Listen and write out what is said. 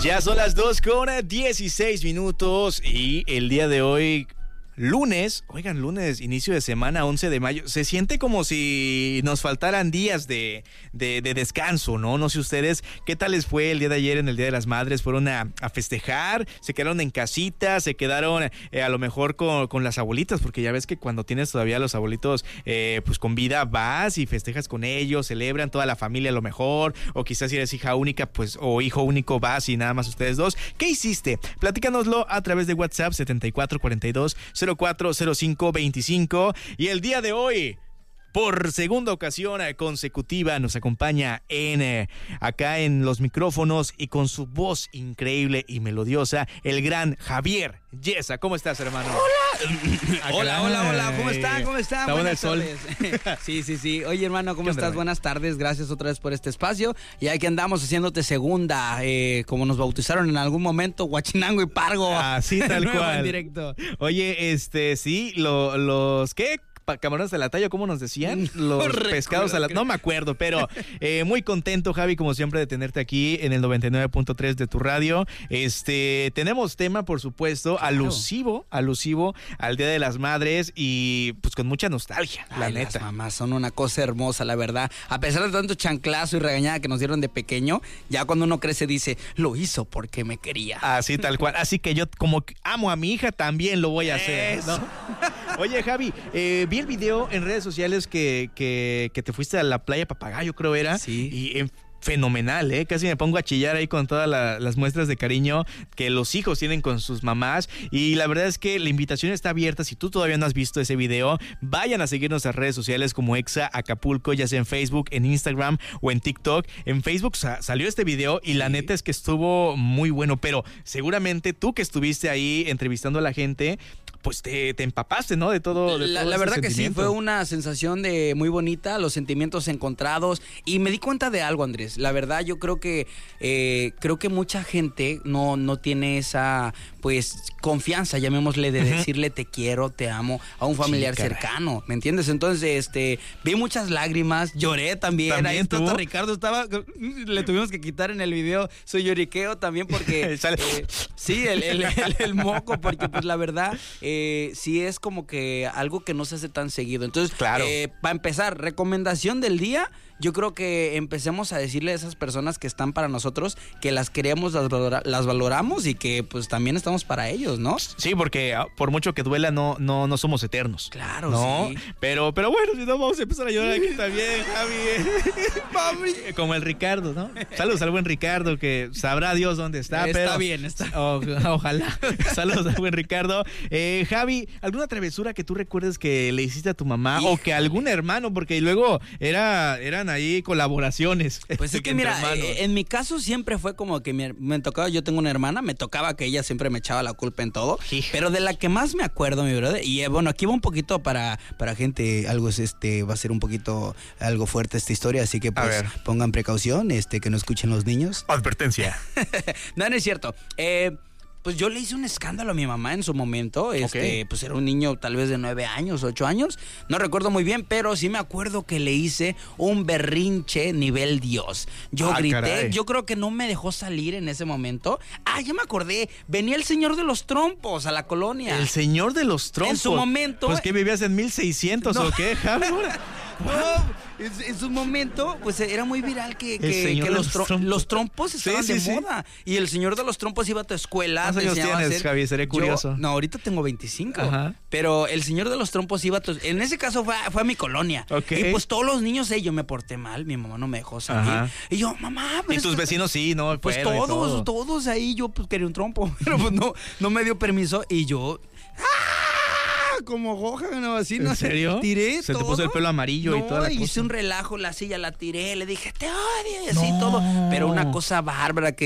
Ya son las 2:16 y el día de hoy, lunes, inicio de semana, 11 de mayo, se siente como si nos faltaran días de descanso, ¿no? No sé ustedes, ¿qué tal les fue el día de ayer en el Día de las Madres? ¿Fueron a festejar? ¿Se quedaron en casita? ¿Se quedaron a lo mejor con las abuelitas? Porque ya ves que cuando tienes todavía a los abuelitos pues con vida vas y festejas con ellos, celebran toda la familia a lo mejor, o quizás si eres hija única pues o hijo único vas y nada más ustedes dos. ¿Qué hiciste? Platícanoslo a través de WhatsApp 7442-040525. Y el día de hoy, por segunda ocasión consecutiva, nos acompaña acá en los micrófonos y con su voz increíble y melodiosa, el gran Javier Yesa. ¿Cómo estás, hermano? Hola, ¿cómo están? Está bueno el sol. Sí. Oye, hermano, ¿cómo estás? Buenas tardes, gracias otra vez por este espacio. Y aquí andamos haciéndote segunda, como nos bautizaron en algún momento, Huachinango y Pargo. Así tal cual. En directo. Oye, sí, los ¿qué? Camarones a la talla, ¿cómo nos decían? Los pescados a la... No me acuerdo, pero muy contento, Javi, como siempre, de tenerte aquí en el 99.3 de tu radio. Tenemos tema, por supuesto, claro, alusivo al Día de las Madres y pues con mucha nostalgia, la neta. Las mamás son una cosa hermosa, la verdad. A pesar de tanto chanclazo y regañada que nos dieron de pequeño, ya cuando uno crece dice, lo hizo porque me quería. Así, tal cual. Así que yo, como amo a mi hija, también lo voy a hacer, ¿no? Oye, Javi, vi el video en redes sociales que te fuiste a la playa Papagayo, creo era. Sí. Y fenomenal, casi me pongo a chillar ahí con todas las muestras de cariño que los hijos tienen con sus mamás. Y la verdad es que la invitación está abierta. Si tú todavía no has visto ese video, vayan a seguirnos en redes sociales como Exa Acapulco, ya sea en Facebook, en Instagram o en TikTok. En Facebook salió este video y la neta es que estuvo muy bueno, pero seguramente tú que estuviste ahí entrevistando a la gente, pues te empapaste, ¿no? De todo. La verdad que sí, fue una sensación muy bonita, los sentimientos encontrados. Y me di cuenta de algo, Andrés. La verdad, yo creo que mucha gente no tiene esa, pues, confianza, llamémosle, de decirle te quiero, te amo a un familiar cercano, ¿me entiendes? Entonces, vi muchas lágrimas, lloré también. Ahí está Ricardo, le tuvimos que quitar en el video su lloriqueo también porque sí, el moco, porque pues la verdad sí es como que algo que no se hace tan seguido. Entonces, claro, para empezar, recomendación del día, yo creo que empecemos a decirle a esas personas que están para nosotros que las queremos, las valoramos y que pues también estamos para ellos, ¿no? Sí, porque por mucho que duela no somos eternos. Claro, ¿no? Sí. Pero bueno, si no vamos a empezar a llorar aquí también, Javi. Como el Ricardo, ¿no? Saludos al buen Ricardo, que sabrá Dios dónde está. Está bien. Ojalá. Saludos al buen Ricardo. Javi, ¿alguna travesura que tú recuerdes que le hiciste a tu mamá o que algún hermano? Porque luego eran ahí colaboraciones. Pues es que mira, en mi caso siempre fue como que me tocaba, yo tengo una hermana, me tocaba que ella siempre me echaba la culpa en todo. Hija. Pero de la que más me acuerdo, mi brother, y bueno, aquí va un poquito para gente, algo va a ser un poquito algo fuerte esta historia, así que pues pongan precaución, que no escuchen los niños. Advertencia. No es cierto. Pues yo le hice un escándalo a mi mamá en su momento, pues era un niño tal vez de 9 años, 8 años, no recuerdo muy bien, pero sí me acuerdo que le hice un berrinche nivel Dios. Yo grité, caray. Yo creo que no me dejó salir en ese momento. Ya me acordé, venía el señor de los trompos a la colonia. El señor de los trompos. En su momento. Pues que vivías en 1600 ¿o qué, Javi? No, en su momento, pues era muy viral que los trompos estaban de moda. Y el señor de los trompos iba a tu escuela. ¿Cuántos años tienes, Javi? Seré curioso. No, ahorita tengo 25. Ajá. Pero el señor de los trompos iba a en ese caso fue a mi colonia. Okay. Y pues todos los niños, yo me porté mal, mi mamá no me dejó salir. Ajá. Y yo, mamá, pero y tus vecinos sí, ¿no? Pues todos ahí, yo pues quería un trompo. Pero pues no me dio permiso y yo... como Gohan, ¿no? Así, no sé. ¿En serio? Tiré se todo. te puso el pelo amarillo y toda la cosa. Hice un relajo, la silla la tiré, le dije, te odio y así todo. Pero una cosa bárbara que